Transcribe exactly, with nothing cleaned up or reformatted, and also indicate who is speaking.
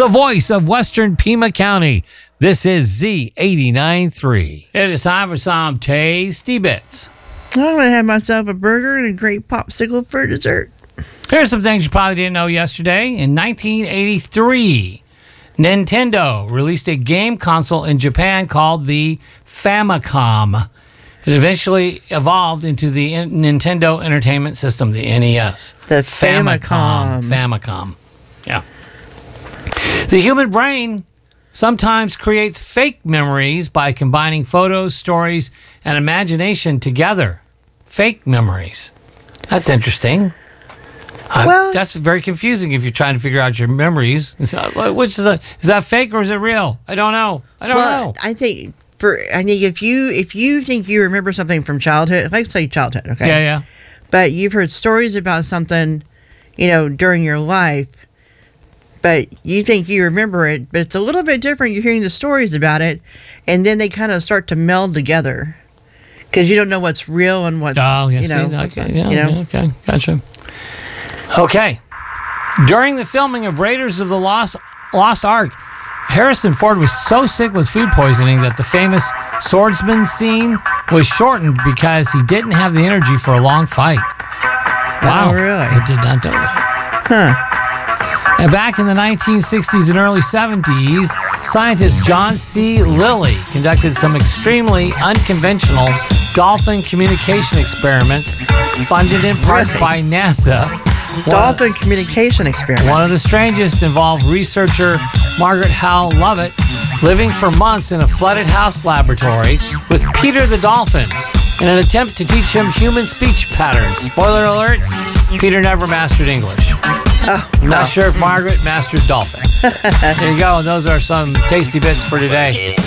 Speaker 1: the voice of Western Pima County. This is Z eighty-nine point three. It is time for some tasty bits.
Speaker 2: I'm going to have myself a burger and a great popsicle for dessert.
Speaker 1: Here's some things you probably didn't know yesterday. In nineteen eighty-three, Nintendo released a game console in Japan called the Famicom. It eventually evolved into the Nintendo Entertainment System, the N E S.
Speaker 2: The Famicom.
Speaker 1: Famicom. Yeah. The human brain sometimes creates fake memories by combining photos, stories, and imagination together. Fake memories. That's interesting.
Speaker 2: Well,
Speaker 1: uh, that's very confusing if you're trying to figure out your memories. Which is a, is that fake or is it real? I don't know. I don't
Speaker 2: well,
Speaker 1: know.
Speaker 2: I think for I think if you if you think you remember something from childhood, let's say childhood, okay?
Speaker 1: Yeah, yeah.
Speaker 2: But you've heard stories about something, you know, during your life, but you think you remember it, but it's a little bit different. You're hearing the stories about it, and then they kind of start to meld together because you don't know what's real and what's,
Speaker 1: oh, yes,
Speaker 2: you know,
Speaker 1: see,
Speaker 2: what's
Speaker 1: okay,
Speaker 2: not,
Speaker 1: yeah,
Speaker 2: you know?
Speaker 1: yeah, okay, gotcha. Okay. During the filming of Raiders of the Lost, Lost Ark, Harrison Ford was so sick with food poisoning that the famous swordsman scene was shortened because he didn't have the energy for a long fight. Wow.
Speaker 2: Oh, really?
Speaker 1: I did not know that.
Speaker 2: Huh.
Speaker 1: And back in the nineteen sixties and early seventies, scientist John C. Lilly conducted some extremely unconventional dolphin communication experiments funded in part
Speaker 2: Really?
Speaker 1: by NASA.
Speaker 2: Dolphin one, communication experiment.
Speaker 1: One of the strangest involved researcher Margaret Howe Lovett living for months in a flooded house laboratory with Peter the dolphin in an attempt to teach him human speech patterns. Spoiler alert, Peter never mastered English.
Speaker 2: Oh,
Speaker 1: I'm not
Speaker 2: oh.
Speaker 1: sure if Margaret mastered dolphin. There you go. Those are some tasty bits for today.